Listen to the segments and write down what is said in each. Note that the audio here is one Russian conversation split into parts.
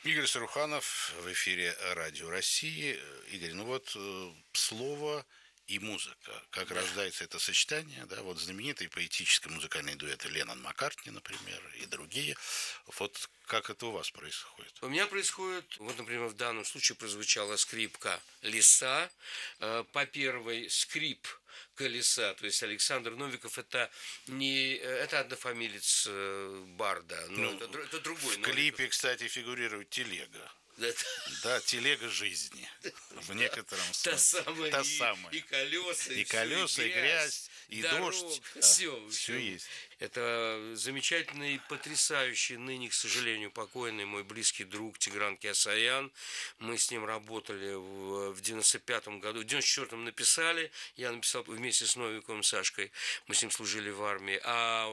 Игорь Саруханов в эфире Радио России. Игорь, слово и музыка. Как Да. рождается это сочетание, да, вот знаменитые поэтические музыкальные дуэты Леннон-Маккартни, например, и другие. Вот как это у вас происходит? У меня происходит, вот, например, в данном случае прозвучала скрипка «Лиса», по первой скрип колеса, то есть Александр Новиков это не это однофамилец Барда, но Ну, это другой в Новиков. клипе, кстати, фигурирует телега. Это Да, телега жизни. В некотором та смысле. самая Та и самая. колеса, И и все, и колеса, и грязь, грязь, и дорог, дождь. Да, все, в все общем. есть. Это замечательный, потрясающий, ныне, к сожалению, покойный мой близкий друг Тигран Кеосаян. Мы с ним работали в 95-м году. В 94-м написали, я написал вместе с Новиковым Сашкой, мы с ним служили в армии, а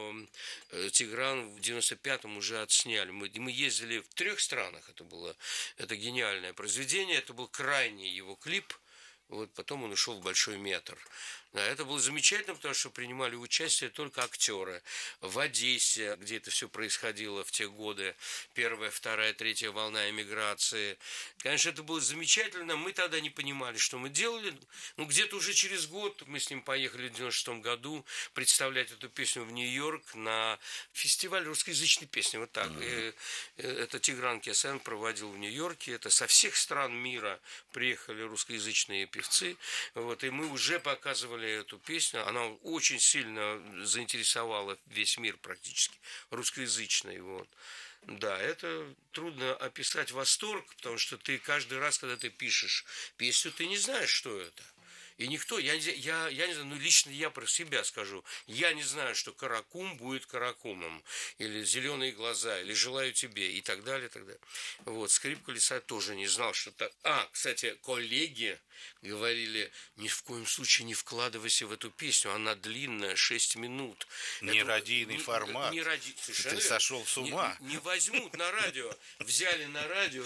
Тигран в 95-м уже отсняли. Мы ездили в 3 странах, это гениальное произведение, это был крайний его клип. Вот потом он ушел в «Большой метр». Да, это было замечательно, потому что принимали участие только актеры. В Одессе, где это все происходило в те годы, первая, вторая, третья волна эмиграции. Конечно, это было замечательно. Мы тогда не понимали, что мы делали. Ну, где-то уже через год мы с ним поехали в 96-м году представлять эту песню в Нью-Йорк на фестиваль русскоязычной песни. Вот так. Это Тигран Кеосаян проводил в Нью-Йорке. Это со всех стран мира приехали русскоязычные певцы. Вот, и мы уже показывали эту песню. Она очень сильно заинтересовала весь мир практически, русскоязычный. Вот. Да, это трудно описать восторг, потому что ты каждый раз, когда ты пишешь песню, ты не знаешь, что это. И никто, я не знаю, ну лично я про себя скажу, я не знаю, что «Каракум» будет «Каракумом», или «Зеленые глаза», или «Желаю тебе», и так далее, и так далее. Вот, «Скрипка лиса» тоже не знал, что так. Кстати, коллеги говорили, ни в коем случае не вкладывайся в эту песню, она длинная, 6 минут. Нерадийный формат. Совершенно Ты верно. сошел с ума. Не возьмут на радио. Взяли на радио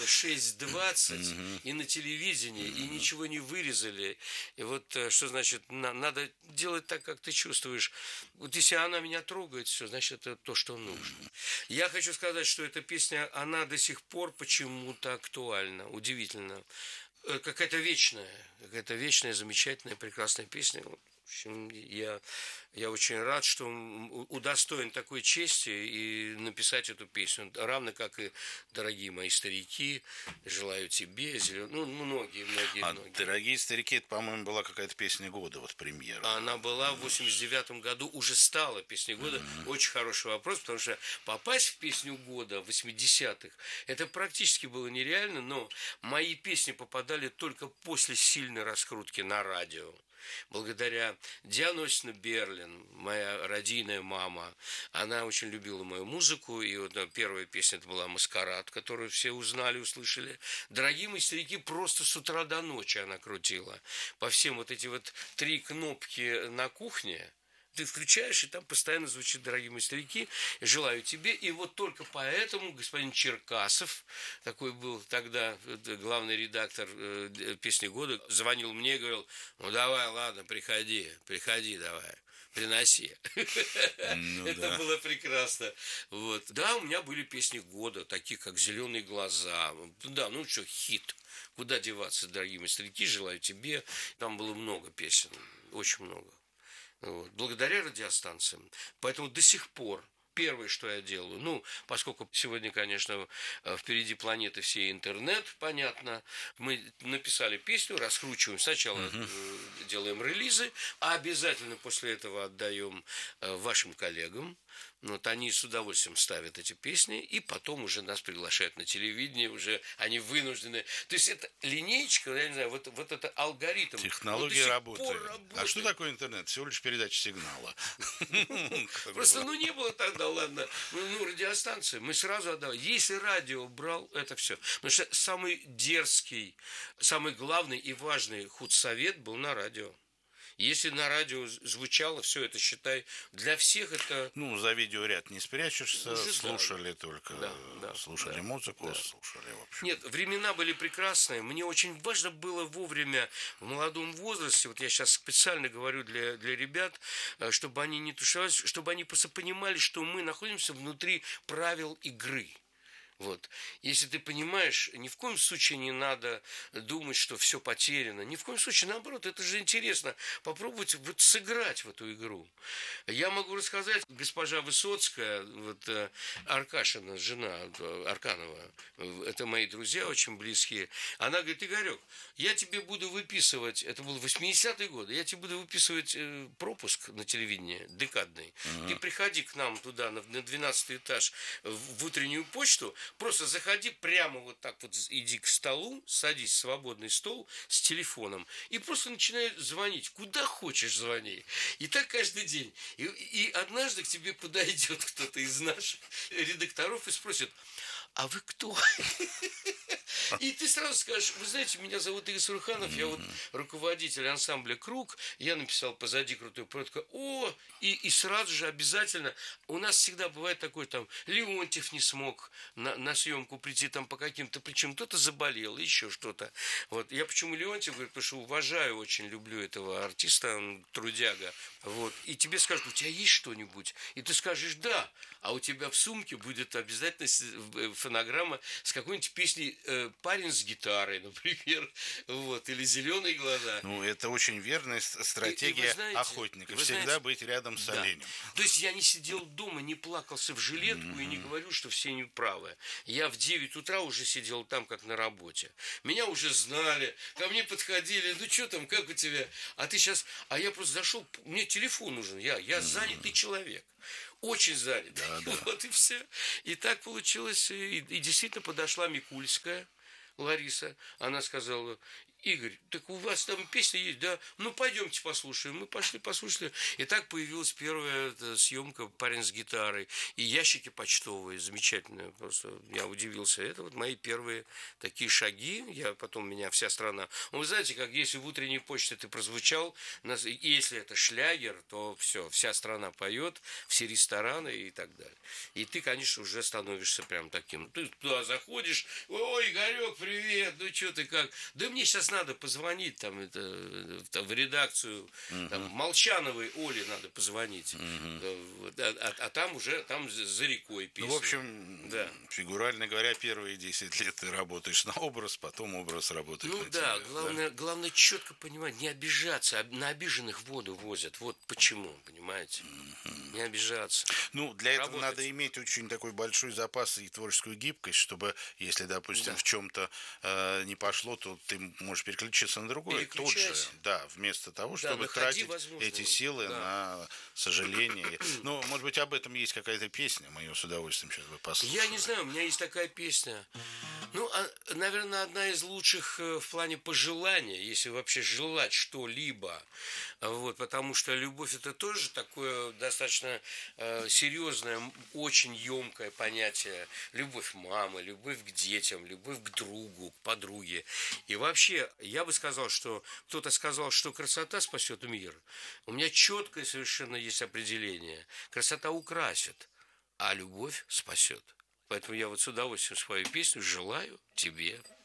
6:20 и на телевидении, и ничего не вырезали. И вот что значит, надо делать так, как ты чувствуешь. Вот если она меня трогает, все, значит, это то, что нужно. Я хочу сказать, что эта песня, она до сих пор почему-то актуальна. Удивительно. Какая-то вечная, замечательная, прекрасная песня. В общем, я очень рад, что удостоен такой чести и написать эту песню. Равно как и «Дорогие мои старики», «Желаю тебе», ну, многие. «Дорогие старики», это, по-моему, была какая-то песня года, вот премьера. Она была в 89-м году, уже стала песней года. Очень хороший вопрос, потому что попасть в песню года 80-х, это практически было нереально, но мои песни попадали только после сильной раскрутки на радио. Благодаря Диане Осиповне Берлин, моя родийная мама, она очень любила мою музыку, и вот первая песня это была «Маскарад», которую все узнали, услышали. «Дорогие мои старики» просто с утра до ночи она крутила. По всем вот эти вот 3 кнопки на кухне, ты включаешь, и там постоянно звучит «Дорогие мои старики», «Желаю тебе». И вот только поэтому господин Черкасов, такой был тогда главный редактор «Песни года», звонил мне и говорил: ну давай, ладно, приходи давай. Приноси. Ну Это да. было прекрасно. Вот. Да, у меня были песни года, такие как «Зеленые глаза». Да, ну что, хит. Куда деваться, дорогие мои старики, «Желаю тебе». Там было много песен, очень много. Вот. Благодаря радиостанциям. Поэтому до сих пор первое, что я делаю, ну, поскольку сегодня, конечно, впереди планеты всей интернет, понятно, мы написали песню, раскручиваем, сначала делаем релизы, а обязательно после этого отдаем вашим коллегам. Вот они с удовольствием ставят эти песни, и потом уже нас приглашают на телевидение, уже они вынуждены. То есть это линеечка, я не знаю, вот это алгоритм. Технологии Он до сих работают. пор работает. А что такое интернет? Всего лишь передача сигнала. Просто, не было тогда, ладно, радиостанции, мы сразу отдавали. Если радио брал, это все. Потому что самый дерзкий, самый главный и важный худсовет был на радио. Если на радио звучало, все это, считай, для всех это... Ну, за видеоряд не спрячешься, Уже слушали только, да, слушали да, музыку, да. слушали, в общем. Нет, времена были прекрасные. Мне очень важно было вовремя, в молодом возрасте, вот я сейчас специально говорю для ребят, чтобы они не тушевались, чтобы они просто понимали, что мы находимся внутри правил игры. Вот. Если ты понимаешь, ни в коем случае не надо думать, что все потеряно. Ни в коем случае, наоборот, это же интересно. Попробовать вот сыграть в эту игру. Я могу рассказать, госпожа Высоцкая, вот Аркашина, жена Арканова, это мои друзья очень близкие. Она говорит: Игорек, я тебе буду выписывать, это был 80-е годы, я тебе буду выписывать пропуск на телевидении декадный. Ты приходи к нам туда, на 12-й этаж, в утреннюю почту, просто заходи прямо вот так вот, иди к столу, садись в свободный стол с телефоном и просто начинай звонить. Куда хочешь звони. И так каждый день. И однажды к тебе подойдет кто-то из наших редакторов и спросит: а вы кто? И ты сразу скажешь: вы знаете, меня зовут Игорь Сурханов, я вот руководитель ансамбля «Круг», я написал позади крутой протокол. И сразу же обязательно, у нас всегда бывает такой, там, Леонтьев не смог на съемку прийти там по каким-то причинам, кто-то заболел, еще что-то. Вот. Я почему Леонтьев говорю, потому что уважаю, очень люблю этого артиста, он трудяга. Вот. И тебе скажут: у тебя есть что-нибудь? И ты скажешь: да. А у тебя в сумке будет обязательно фонограмма с какой-нибудь песней «Парень с гитарой», например, вот, или «Зеленые глаза». Ну, это очень верная стратегия охотника. Всегда быть рядом с оленем. То есть я не сидел дома, не плакался в жилетку и не говорю, что все неправы. Я в 9 утра уже сидел там, как на работе. Меня уже знали, ко мне подходили: ну что там, как у тебя? А ты сейчас... А я просто зашел, мне телефон нужен, я занятый человек. Очень занят. Да. Вот и все. И так получилось. И действительно подошла Микульская Лариса. Она сказала: Игорь, так у вас там песня есть, да? Ну, пойдемте послушаем. Мы пошли, послушали. И так появилась первая съемка «Парень с гитарой». И ящики почтовые, замечательные. Просто я удивился. Это вот мои первые такие шаги. Потом меня вся страна... Вы знаете, как если в утренней почте ты прозвучал, и если это шлягер, то все, вся страна поет, все рестораны и так далее. И ты, конечно, уже становишься прям таким. Ты туда заходишь: ой, Игорек, привет, ну что ты, как? Да мне сейчас надо позвонить там, в редакцию, там, Молчановой Оле надо позвонить. А там уже там за рекой песня. Ну, в общем, да. Фигурально говоря, первые 10 лет ты работаешь на образ, потом образ работает на тебя. Главное четко понимать, не обижаться. На обиженных воду возят. Вот почему, понимаете? Не обижаться. Ну, для этого надо иметь очень такой большой запас и творческую гибкость, чтобы, если, допустим, в чем-то не пошло, то ты можешь переключиться на другое. Тут же, да, вместо того, чтобы тратить эти силы на сожаление. Ну, может быть, об этом есть какая-то песня, мы ее с удовольствием сейчас бы послушали. Я не знаю, у меня есть такая песня. Ну, наверное, одна из лучших в плане пожелания, если вообще желать что-либо. Вот, потому что любовь — это тоже такое достаточно серьезное, очень емкое понятие. Любовь мамы, любовь к детям, любовь к другу, к подруге. И вообще, я бы сказал, что кто-то сказал, что красота спасет мир. У меня четкое совершенно есть определение. Красота украсит, а любовь спасет. Поэтому я вот с удовольствием свою песню желаю тебе.